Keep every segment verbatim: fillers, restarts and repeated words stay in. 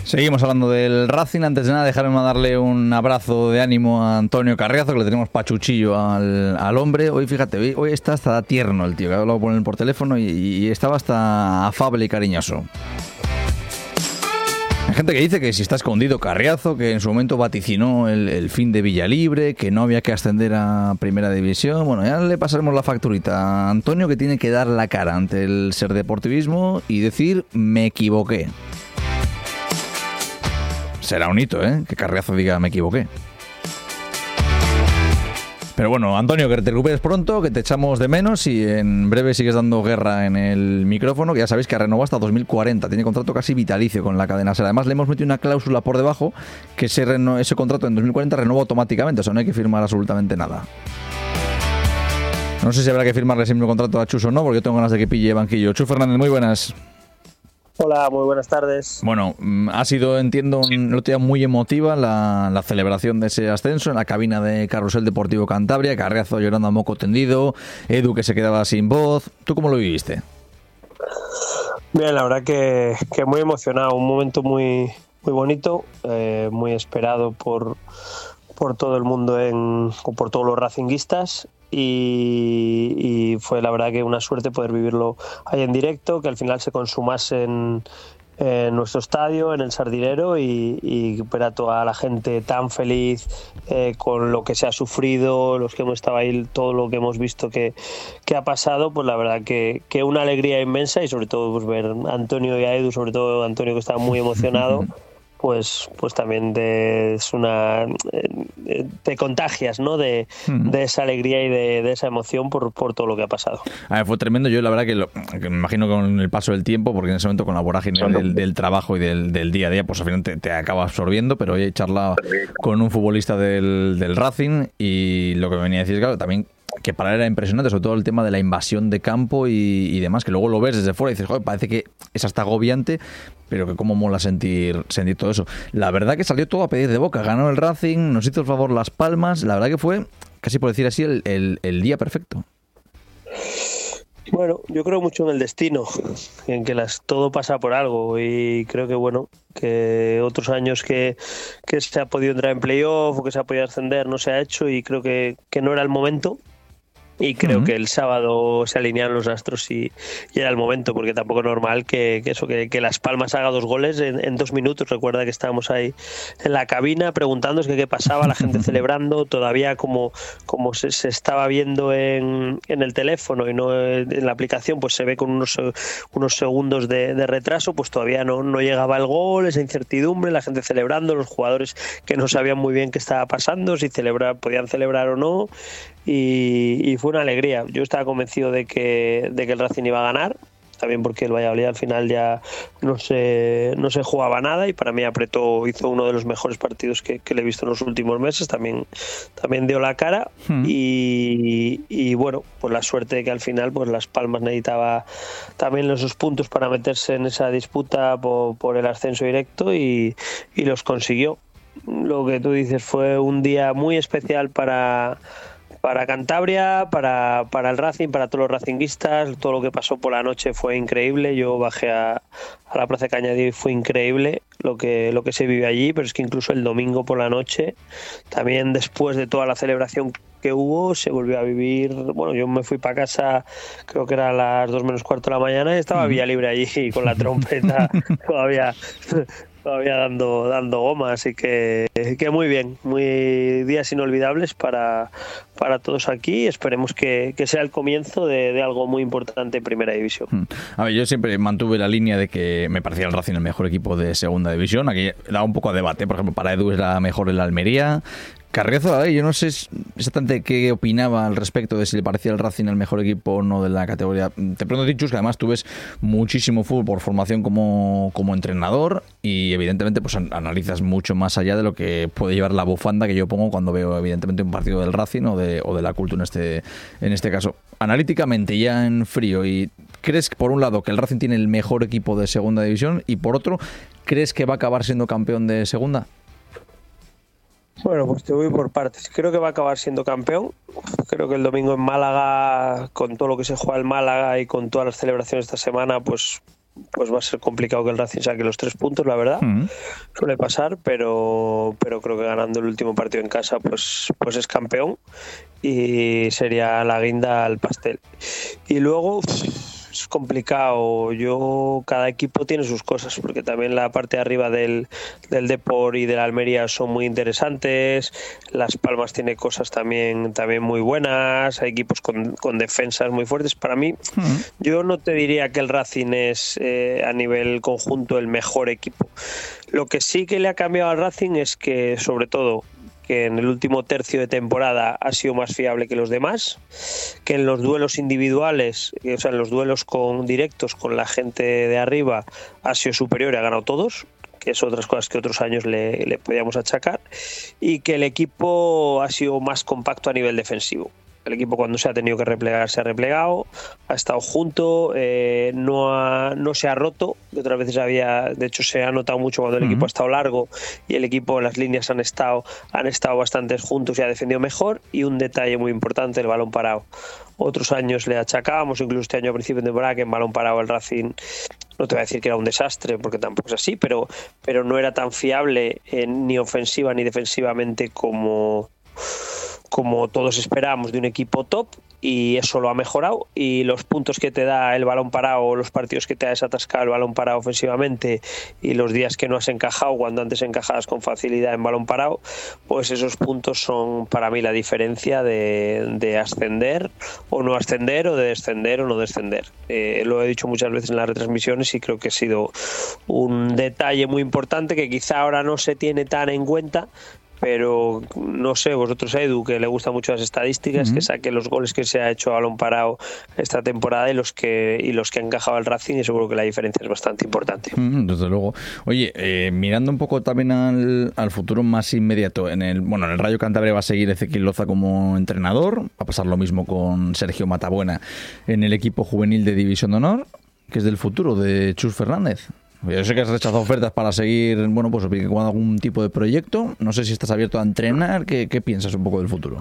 Seguimos hablando del Racing. Antes de nada, dejarme darle un abrazo de ánimo a Antonio Carriazo, que le tenemos pachuchillo al, al hombre. Hoy, fíjate, hoy, hoy está hasta tierno el tío, que he hablado con él por teléfono y, y estaba hasta afable y cariñoso. Hay gente que dice que si está escondido Carriazo, que en su momento vaticinó el, el fin de Villalibre, que no había que ascender a Primera División. Bueno, ya le pasaremos la facturita a Antonio, que tiene que dar la cara ante el Ser Deportivismo y decir, me equivoqué. Será un hito, ¿eh? Que Carriazo diga, me equivoqué. Pero bueno, Antonio, que te recuperes pronto, que te echamos de menos y en breve sigues dando guerra en el micrófono, que ya sabéis que renovó hasta dos mil cuarenta, tiene contrato casi vitalicio con la cadena SER. Además, le hemos metido una cláusula por debajo que ese, reno- ese contrato en dos mil cuarenta renueva automáticamente, o sea, no hay que firmar absolutamente nada. No sé si habrá que firmarle siempre un contrato a Chus o no, porque yo tengo ganas de que pille banquillo. Chus Fernández, muy buenas. Hola, muy buenas tardes. Bueno, ha sido, entiendo, un otro día muy emotiva la, la celebración de ese ascenso en la cabina de Carrusel Deportivo Cantabria, Carriazo llorando a moco tendido, Edu que se quedaba sin voz. ¿Tú cómo lo viviste? Bien, la verdad que, que muy emocionado, un momento muy, muy bonito, eh, muy esperado por, por todo el mundo, en, por todos los racinguistas. Y, y fue la verdad que una suerte poder vivirlo ahí en directo, que al final se consumase en, en nuestro estadio, en el Sardinero, y, y ver a toda la gente tan feliz eh, con lo que se ha sufrido, los que hemos estado ahí, todo lo que hemos visto que, que ha pasado, pues la verdad que, que una alegría inmensa, y sobre todo pues ver a Antonio y a Edu, sobre todo Antonio, que estaba muy emocionado. Pues, pues también de, es una te contagias, ¿no? De, de esa alegría y de, de esa emoción por, por todo lo que ha pasado. A ver, fue tremendo. Yo la verdad que, lo, que me imagino con el paso del tiempo, porque en ese momento con la vorágine del, del trabajo y del, del día a día, pues al final te, te acaba absorbiendo, pero hoy he charlado con un futbolista del, del Racing y lo que me venía a decir, claro, también que para él era impresionante, sobre todo el tema de la invasión de campo y, y demás, que luego lo ves desde fuera y dices, joder, parece que es hasta agobiante, pero que cómo mola sentir, sentir todo eso. La verdad que salió todo a pedir de boca, ganó el Racing, nos hizo el favor Las Palmas, la verdad que fue, casi por decir así, el, el, el día perfecto. Bueno, yo creo mucho en el destino, en que las, todo pasa por algo, y creo que bueno, que otros años que, que se ha podido entrar en playoff o que se ha podido ascender no se ha hecho, y creo que, que no era el momento. Y creo uh-huh. que el sábado se alinearon los astros y, y era el momento, porque tampoco es normal que, que eso que, que Las Palmas haga dos goles en, en dos minutos. Recuerda que estábamos ahí en la cabina preguntándonos qué pasaba, la gente celebrando, todavía como, como se, se estaba viendo en, en el teléfono y no en la aplicación, pues se ve con unos, unos segundos de, de retraso, pues todavía no, no llegaba el gol, esa incertidumbre, la gente celebrando, los jugadores que no sabían muy bien qué estaba pasando, si celebrar, podían celebrar o no. Y, y fue una alegría. Yo estaba convencido de que, de que el Racing iba a ganar, también porque el Valladolid al final ya no se, no se jugaba nada, y para mí apretó, hizo uno de los mejores partidos que, que le he visto en los últimos meses, también, también dio la cara. hmm. y, y bueno, pues la suerte de que al final pues Las Palmas necesitaba también esos puntos para meterse en esa disputa por, por el ascenso directo, y, y los consiguió. Lo que tú dices, fue un día muy especial para para Cantabria, para, para el Racing, para todos los racinguistas. Todo lo que pasó por la noche fue increíble. Yo bajé a, a la Plaza de Cañadí y fue increíble lo que, lo que se vive allí, pero es que incluso el domingo por la noche, también después de toda la celebración que hubo, se volvió a vivir. Bueno, yo me fui para casa, creo que era a las dos menos cuarto de la mañana, y estaba Villalibre allí con la trompeta todavía todavía dando dando goma, así que que muy bien, muy días inolvidables para, para todos aquí. Esperemos que, que sea el comienzo de, de algo muy importante en Primera División. A ver, yo siempre mantuve la línea de que me parecía el Racing el mejor equipo de Segunda División. Aquí daba un poco a debate, por ejemplo, para Edu es la mejor el Almería. Carriazo, yo no sé exactamente qué opinaba al respecto de si le parecía el Racing el mejor equipo o no de la categoría. Te pregunto, Dichus, que además tú ves muchísimo fútbol por formación como, como entrenador y evidentemente pues analizas mucho más allá de lo que puede llevar la bufanda que yo pongo cuando veo evidentemente un partido del Racing o de, o de la Cultura en este, en este caso. Analíticamente, ya en frío, ¿y crees por un lado que el Racing tiene el mejor equipo de Segunda División y por otro, crees que va a acabar siendo campeón de Segunda? Bueno, pues te voy por partes. Creo que va a acabar siendo campeón. Creo que el domingo en Málaga, con todo lo que se juega en Málaga y con todas las celebraciones esta semana, pues pues va a ser complicado que el Racing saque los tres puntos, la verdad. Mm. Suele pasar, pero, pero creo que ganando el último partido en casa, pues, pues es campeón y sería la guinda al pastel. Y luego es complicado. Yo, cada equipo tiene sus cosas, porque también la parte de arriba del, del Depor y de la Almería son muy interesantes. Las Palmas tiene cosas también, también muy buenas. Hay equipos con, con defensas muy fuertes. Para mí, uh-huh. yo no te diría que el Racing es eh, a nivel conjunto el mejor equipo. Lo que sí que le ha cambiado al Racing es que, sobre todo, que en el último tercio de temporada ha sido más fiable que los demás, que en los duelos individuales, o sea, en los duelos con directos con la gente de arriba ha sido superior y ha ganado todos, que es otras cosas que otros años le, le podíamos achacar, y que el equipo ha sido más compacto a nivel defensivo. El equipo, cuando se ha tenido que replegar, se ha replegado, ha estado junto, eh, no, ha, no se ha roto. Otras veces había, de hecho se ha notado mucho cuando el uh-huh. equipo ha estado largo y el equipo, las líneas han estado, han estado bastante juntos y ha defendido mejor. Y un detalle muy importante, el balón parado. Otros años le achacábamos, incluso este año a principio de temporada, que en balón parado el Racing, no te voy a decir que era un desastre, porque tampoco es así, pero, pero no era tan fiable eh, ni ofensiva ni defensivamente como... como todos esperábamos de un equipo top, y eso lo ha mejorado. Y los puntos que te da el balón parado, los partidos que te ha desatascado el balón parado ofensivamente, y los días que no has encajado cuando antes encajabas con facilidad en balón parado, pues esos puntos son para mí la diferencia de, de ascender o no ascender, o de descender o no descender. Eh, lo he dicho muchas veces en las retransmisiones y creo que ha sido un detalle muy importante que quizá ahora no se tiene tan en cuenta. Pero no sé, vosotros, Edu, que le gustan mucho las estadísticas, uh-huh. que saque los goles que se ha hecho a balón parado esta temporada y los que y los que ha encajado el Racing, y seguro que la diferencia es bastante importante. Uh-huh, desde luego. Oye, eh, mirando un poco también al, al futuro más inmediato, en el bueno en el Rayo Cantabria va a seguir Ezequiel Loza como entrenador, va a pasar lo mismo con Sergio Matabuena en el equipo juvenil de División de Honor. ¿Qué es del futuro de Chus Fernández? Yo sé que has rechazado ofertas para seguir, bueno, pues con algún tipo de proyecto. No sé si estás abierto a entrenar. ¿Qué, qué piensas un poco del futuro?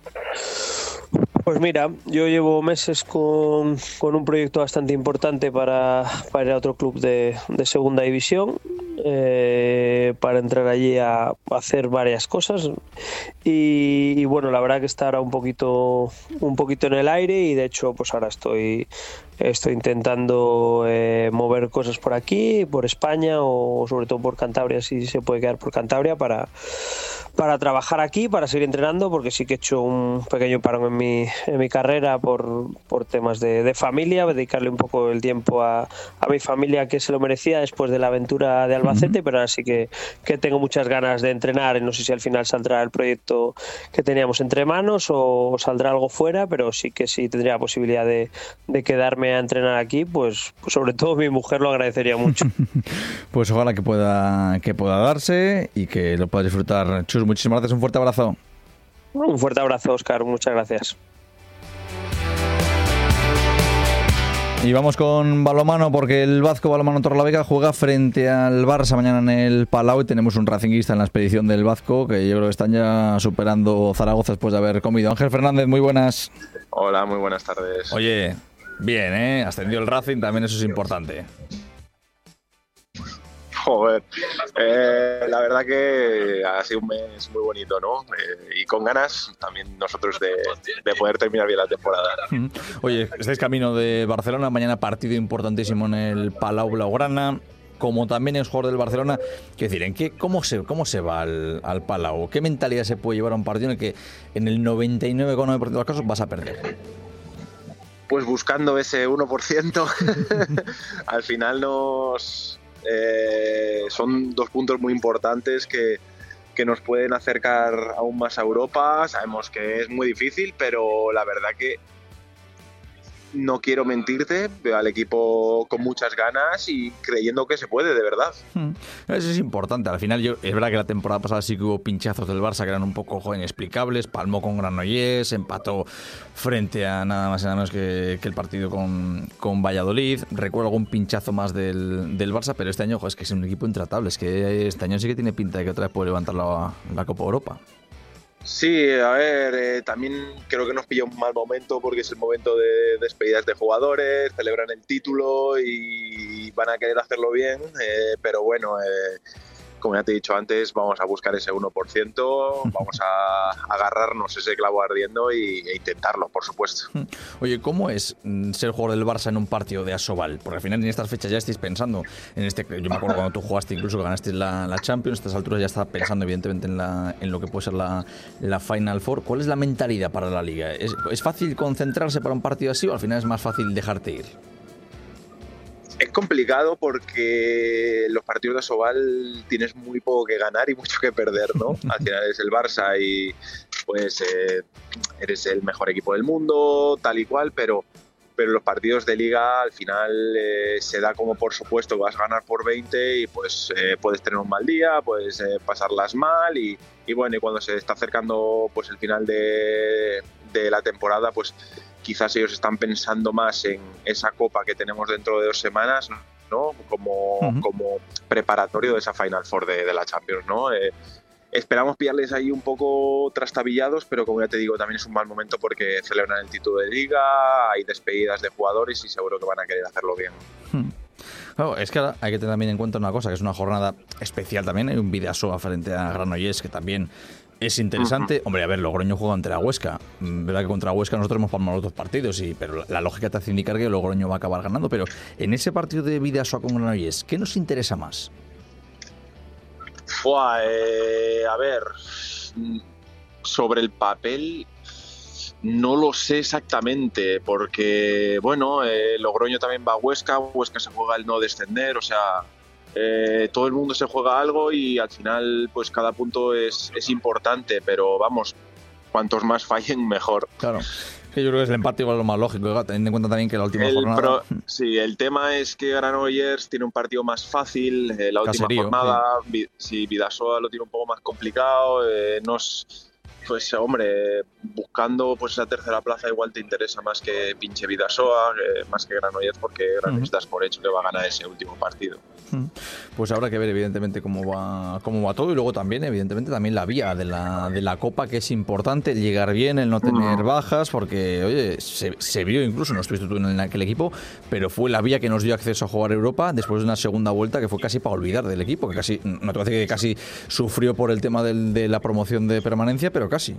Pues mira, yo llevo meses con, con un proyecto bastante importante para, para ir a otro club de, de segunda división, eh, para entrar allí a, a hacer varias cosas. Y, y bueno, la verdad que está ahora un poquito, un poquito en el aire, y de hecho pues ahora estoy... Estoy intentando eh, mover cosas por aquí, por España, o sobre todo por Cantabria, si se puede quedar por Cantabria, para, para trabajar aquí, para seguir entrenando, porque sí que he hecho un pequeño parón en mi, en mi carrera por, por temas de, de familia, dedicarle un poco el tiempo a, a mi familia, que se lo merecía después de la aventura de Albacete, uh-huh. pero ahora sí que, que tengo muchas ganas de entrenar, y no sé si al final saldrá el proyecto que teníamos entre manos o saldrá algo fuera, pero sí que sí tendría la posibilidad de, de quedarme a entrenar aquí, pues, pues sobre todo mi mujer lo agradecería mucho. Pues ojalá que pueda que pueda darse y que lo puedas disfrutar. Chus, muchísimas gracias, un fuerte abrazo. Un fuerte abrazo, Óscar, muchas gracias. Y vamos con balonmano, porque el Bazco Balonmano Torrelavega juega frente al Barça mañana en el Palau, y tenemos un racinguista en la expedición del Bazco, que yo creo que están ya superando Zaragoza después de haber comido. Ángel Fernández, muy buenas. Hola, muy buenas tardes. Oye, bien, ¿eh? Ascendió el Racing, también eso es importante. Joder, eh, la verdad que ha sido un mes muy bonito, ¿no? Eh, y con ganas también nosotros de, de poder terminar bien la temporada. Oye, estáis camino de Barcelona, mañana partido importantísimo en el Palau Blaugrana. Como también es jugador del Barcelona, quiero decir, ¿en qué, cómo, se, ¿cómo se va al, al Palau? ¿Qué mentalidad se puede llevar a un partido en el que en el noventa y nueve coma nueve por ciento de los casos vas a perder? Pues buscando ese uno por ciento. Al final nos... Eh, son dos puntos muy importantes que, que nos pueden acercar aún más a Europa. Sabemos que es muy difícil, pero la verdad que no quiero mentirte, veo al equipo con muchas ganas y creyendo que se puede, de verdad. Eso es importante. Al final, yo, es verdad que la temporada pasada sí que hubo pinchazos del Barça que eran un poco joder, inexplicables. Palmó con Granollers, empató frente a nada más y nada menos que, que el partido con, con Valladolid. Recuerdo algún pinchazo más del, del Barça, pero este año joder, es que es un equipo intratable. Es que este año sí que tiene pinta de que otra vez puede levantar la, la Copa Europa. Sí, a ver, eh, también creo que nos pilla un mal momento porque es el momento de despedidas de jugadores, celebran el título y van a querer hacerlo bien, eh, pero bueno, eh, como ya te he dicho antes, vamos a buscar ese uno por ciento, vamos a agarrarnos ese clavo ardiendo y, e intentarlo, por supuesto. Oye, ¿cómo es ser jugador del Barça en un partido de Asobal? Porque al final en estas fechas ya estáis pensando en este. Yo me acuerdo cuando tú jugaste, incluso que ganaste la, la Champions, a estas alturas ya estás pensando evidentemente en, la, en lo que puede ser la, la Final Four. ¿Cuál es la mentalidad para la Liga? ¿Es, ¿Es fácil concentrarse para un partido así o al final es más fácil dejarte ir? Es complicado porque los partidos de Asobal tienes muy poco que ganar y mucho que perder, ¿no? Al final eres el Barça y pues eh, eres el mejor equipo del mundo, tal y cual, pero, pero los partidos de Liga al final eh, se da como por supuesto que vas a ganar por veinte y pues eh, puedes tener un mal día, puedes eh, pasarlas mal y, y bueno, y cuando se está acercando pues el final de, de la temporada, pues quizás ellos están pensando más en esa copa que tenemos dentro de dos semanas, ¿no? Como, uh-huh. como preparatorio de esa Final Four de, de la Champions, ¿no? Eh, esperamos pillarles ahí un poco trastabillados, pero como ya te digo, también es un mal momento porque celebran el título de Liga, hay despedidas de jugadores y seguro que van a querer hacerlo bien. Hmm. Claro, es que ahora hay que tener también en cuenta una cosa, que es una jornada especial también. Hay un Bidasoa frente a Granollers que también es interesante. Uh-huh. Hombre, a ver, Logroño juega ante la Huesca. Verdad que contra Huesca nosotros hemos palmado los dos partidos, y, pero la lógica te hace indicar que Logroño va a acabar ganando. Pero en ese partido de Bidasoa con Granollers, ¿qué nos interesa más? Fua, eh, a ver, sobre el papel no lo sé exactamente, porque bueno, eh, Logroño también va a Huesca, Huesca se juega el no descender, o sea, eh, todo el mundo se juega algo y al final pues cada punto es, es importante, pero vamos, cuantos más fallen mejor. Claro. Yo creo que es el empate igual lo más lógico, teniendo en cuenta también que la última el jornada... Pro, sí, el tema es que Granollers tiene un partido más fácil, eh, la última Caserío, jornada, sí. Si Bidasoa lo tiene un poco más complicado, eh, nos... Pues hombre, buscando pues esa tercera plaza igual te interesa más que pinche Bidasoa, eh, más que Granollers, porque Granollers das por hecho que va a ganar ese último partido. Pues habrá que ver evidentemente cómo va cómo va todo, y luego también evidentemente también la vía de la de la Copa, que es importante, el llegar bien, el no tener mm. bajas, porque oye, se, se vio, incluso no estuviste tú en aquel equipo, pero fue la vía que nos dio acceso a jugar Europa después de una segunda vuelta que fue casi para olvidar del equipo, que casi, no te voy a decir que casi sufrió por el tema del, de la promoción de permanencia, pero casi.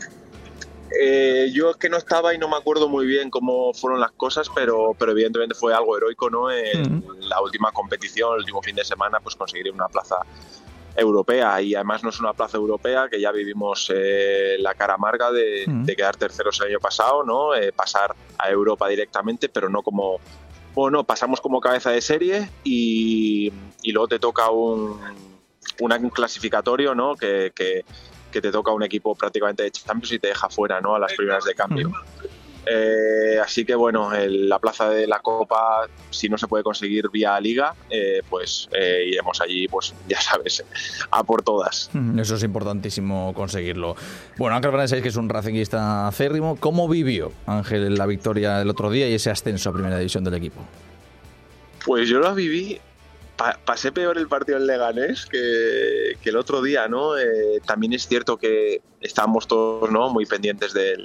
Eh, yo es que no estaba y no me acuerdo muy bien cómo fueron las cosas, pero, pero evidentemente fue algo heroico, ¿no? En uh-huh. la última competición, el último fin de semana, pues conseguir una plaza europea, y además no es una plaza europea, que ya vivimos eh, la cara amarga de, uh-huh. de quedar terceros el año pasado, ¿no? Eh, pasar a Europa directamente, pero no como... Bueno, pasamos como cabeza de serie y, y luego te toca un, un clasificatorio, ¿no? Que... que que te toca un equipo prácticamente de Champions y te deja fuera, ¿no? A las primeras de cambio. Uh-huh. Eh, así que bueno, el, la plaza de la Copa, si no se puede conseguir vía Liga, eh, pues eh, iremos allí, pues ya sabes, a por todas. Eso es importantísimo conseguirlo. Bueno, Ángel Fernández, que es un racinguista acérrimo, ¿cómo vivió Ángel la victoria del otro día y ese ascenso a primera división del equipo? Pues yo la viví... Pasé peor el partido en Leganés que, que el otro día, ¿no? Eh, también es cierto que estábamos todos, ¿no?, muy pendientes del,